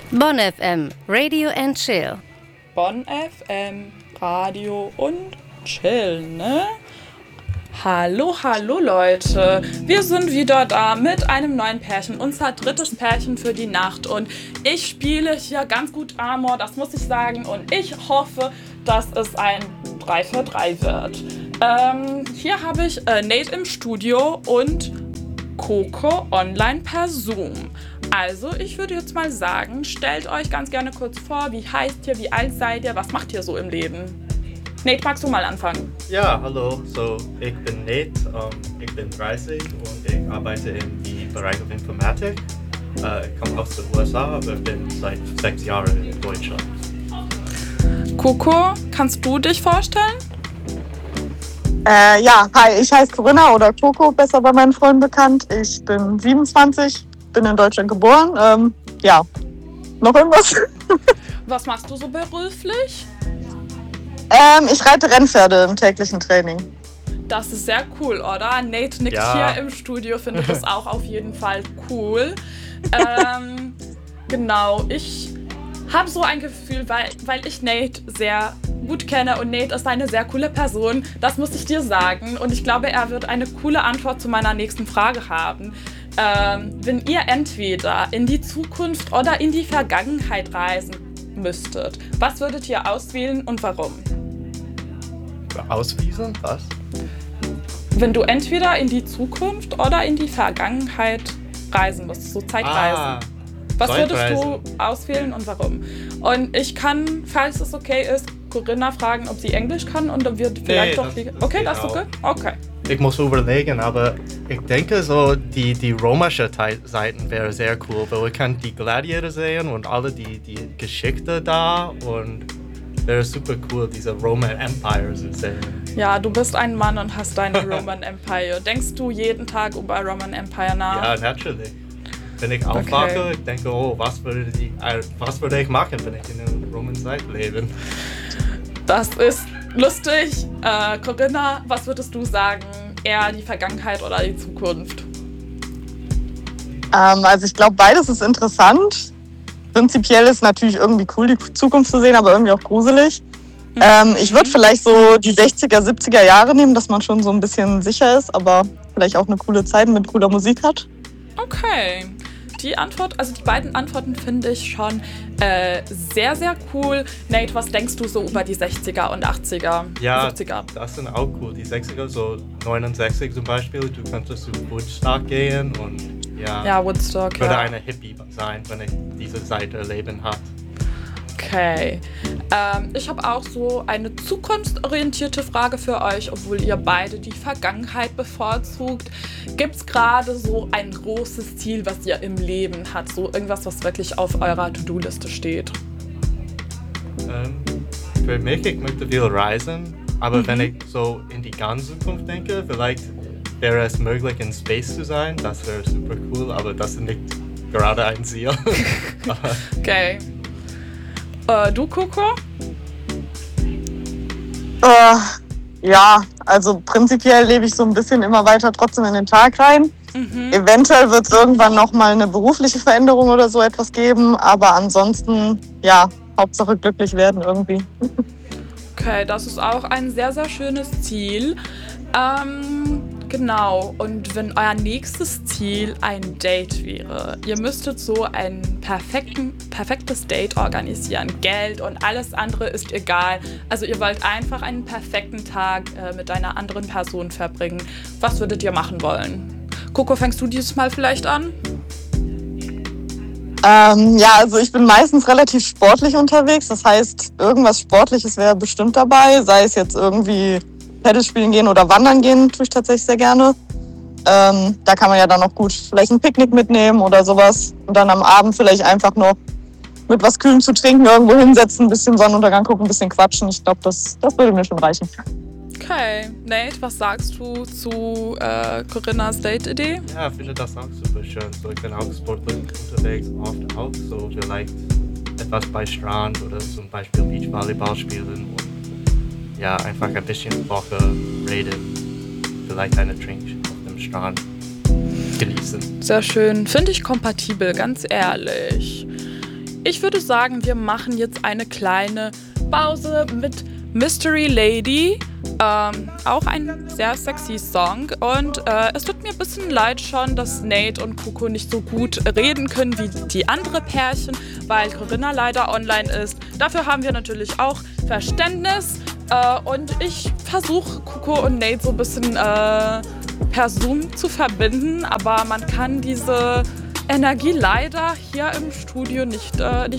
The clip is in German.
Bonn FM, Radio and Chill. Bonn FM, Radio und Chill, ne? Hallo Leute, wir sind wieder da mit einem neuen Pärchen, unser drittes Pärchen für die Nacht und ich spiele hier ganz gut Amor, das muss ich sagen und ich hoffe, dass es ein 3 für 3 wird. Hier habe ich Nate im Studio und Coco online per Zoom. Also, ich würde jetzt mal sagen, stellt euch ganz gerne kurz vor, wie heißt ihr, wie alt seid ihr, was macht ihr so im Leben? Nate, magst du mal anfangen? Ja, hallo. Ich bin Nate, ich bin 30 und ich arbeite im Bereich der Informatik. Ich komme aus den USA, aber bin seit 6 Jahren in Deutschland. Coco, kannst du dich vorstellen? Ja, hi, ich heiße Corinna oder Coco, besser bei meinen Freunden bekannt. Ich bin 27, bin in Deutschland geboren. Ja, noch irgendwas? Was machst du so beruflich? Ich reite Rennpferde im täglichen Training. Das ist sehr cool, oder? Nate nickt hier im Studio, findet das auch auf jeden Fall cool. Genau, ich habe so ein Gefühl, weil ich Nate sehr gut kenne und Nate ist eine sehr coole Person, das muss ich dir sagen. Und ich glaube, er wird eine coole Antwort zu meiner nächsten Frage haben. Wenn ihr entweder in die Zukunft oder in die Vergangenheit reisen müsstet, was würdet ihr auswählen und warum? Auswiesen? Was? Wenn du entweder in die Zukunft oder in die Vergangenheit reisen müsstest, so Zeitreisen. Was würdest du auswählen und warum? Und ich kann, falls es okay ist, Corinna fragen, ob sie Englisch kann und dann wird vielleicht Okay, das ist okay? Okay. Ich muss überlegen, aber ich denke so, die römische Seiten wäre sehr cool, weil ich kann die Gladiator sehen und alle die Geschichte da und wäre super cool, diese Roman Empire zu sehen. Ja, du bist ein Mann und hast deine Roman Empire. Denkst du jeden Tag über Roman Empire nach? Ja, natürlich. Wenn ich aufwache, ich denke, was würde ich machen, wenn ich in der Roman Zeit lebe? Das ist lustig. Corinna, was würdest du sagen? Eher die Vergangenheit oder die Zukunft? Also ich glaube, beides ist interessant. Prinzipiell ist natürlich irgendwie cool, die Zukunft zu sehen, aber irgendwie auch gruselig. Ich würde vielleicht so die 60er, 70er Jahre nehmen, dass man schon so ein bisschen sicher ist, aber vielleicht auch eine coole Zeit mit cooler Musik hat. Okay. Die beiden Antworten finde ich schon sehr, sehr cool. Nate, was denkst du so über die 60er und 80er, ja, 70er? Das sind auch cool. Die 60er, so 69 zum Beispiel, du könntest zu Woodstock gehen und ja Woodstock, ich würde eine Hippie sein, wenn ich diese Seite erleben habe. Okay. Ich habe auch so eine zukunftsorientierte Frage für euch, obwohl ihr beide die Vergangenheit bevorzugt. Gibt es gerade so ein großes Ziel, was ihr im Leben habt? So irgendwas, was wirklich auf eurer To-Do-Liste steht? Für mich, ich möchte viel reisen, aber wenn ich so in die ganze Zukunft denke, vielleicht wäre es möglich, in Space zu sein. Das wäre super cool, aber das ist nicht gerade ein Ziel. Okay. Du, Coco? Ja, also prinzipiell lebe ich so ein bisschen immer weiter trotzdem in den Tag rein. Eventuell wird es irgendwann nochmal eine berufliche Veränderung oder so etwas geben, aber ansonsten, ja, Hauptsache glücklich werden irgendwie. Okay, das ist auch ein sehr, sehr schönes Ziel. Genau, und wenn euer nächstes Ziel ein Date wäre, ihr müsstet so ein perfektes Date organisieren, Geld und alles andere ist egal. Also ihr wollt einfach einen perfekten Tag mit einer anderen Person verbringen. Was würdet ihr machen wollen? Coco, fängst du dieses Mal vielleicht an? Ja, also ich bin meistens relativ sportlich unterwegs. Das heißt, irgendwas Sportliches wäre bestimmt dabei. Sei es jetzt irgendwie Paddle spielen gehen oder wandern gehen, tue ich tatsächlich sehr gerne. Da kann man ja dann auch gut vielleicht ein Picknick mitnehmen oder sowas. Und dann am Abend vielleicht einfach noch mit was Kühlem zu trinken, irgendwo hinsetzen, ein bisschen Sonnenuntergang gucken, ein bisschen quatschen. Ich glaube, das würde mir schon reichen. Okay, Nate, was sagst du zu Corinnas Date-Idee? Ja, ich finde das auch super schön. So, ich bin auch sportlich unterwegs, oft auch so vielleicht etwas bei Strand oder zum Beispiel Beachvolleyball spielen und ja, einfach ein bisschen Woche reden, vielleicht eine Drink auf dem Strand genießen. Sehr schön, finde ich kompatibel, ganz ehrlich. ich würde sagen, wir machen jetzt eine kleine Pause mit Mystery Lady. Auch ein sehr sexy Song. Und es tut mir ein bisschen leid schon, dass Nate und Coco nicht so gut reden können wie die anderen Pärchen, weil Corinna leider online ist. Dafür haben wir natürlich auch Verständnis. Und ich versuche Coco und Nate so ein bisschen per Zoom zu verbinden, aber man kann diese Energie leider hier im Studio nicht